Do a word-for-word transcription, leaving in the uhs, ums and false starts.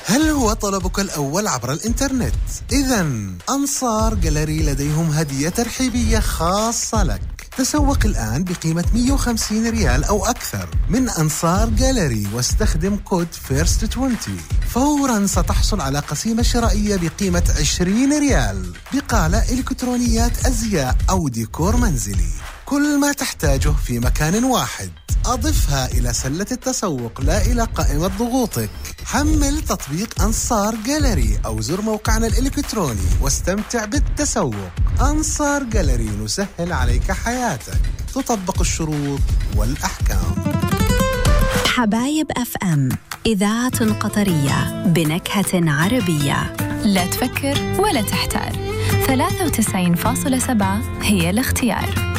هل هو طلبك الأول عبر الإنترنت؟ إذن أنصار جاليري لديهم هدية ترحيبية خاصة لك. تسوق الآن بقيمة مئة وخمسين ريال أو أكثر من أنصار جاليري واستخدم كود فيرست عشرين. فوراً ستحصل على قسيمة شرائية بقيمة عشرين ريال بقالة إلكترونيات أزياء أو ديكور منزلي. كل ما تحتاجه في مكان واحد. أضفها إلى سلة التسوق لا إلى قائمة ضغوطك. حمل تطبيق أنصار جاليري أو زر موقعنا الإلكتروني واستمتع بالتسوق. أنصار جاليري، نسهل عليك حياتك. تطبق الشروط والأحكام. حبايب أف أم، إذاعة قطرية بنكهة عربية. لا تفكر ولا تحتار، ثلاثة وتسعين فاصلة سبعة هي الاختيار.